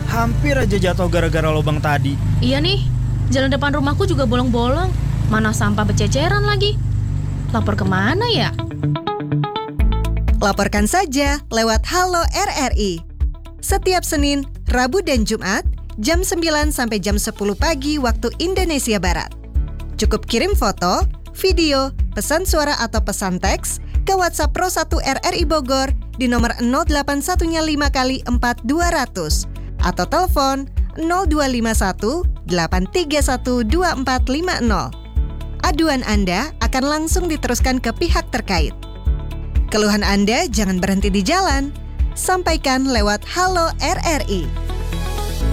hampir aja jatuh gara-gara lubang tadi. Iya nih, jalan depan rumahku juga bolong-bolong. Mana sampah bececeran lagi. Lapor kemana ya? Laporkan saja lewat Halo RRI. Setiap Senin, Rabu, dan Jumat, jam 9 sampai jam 10 pagi waktu Indonesia Barat. Cukup kirim foto, video, pesan suara atau pesan teks ke WhatsApp Pro 1 RRI Bogor di nomor 0815-4 200 atau telepon 0251 831 2450. Aduan Anda akan langsung diteruskan ke pihak terkait. Keluhan Anda jangan berhenti di jalan. Sampaikan lewat Halo RRI.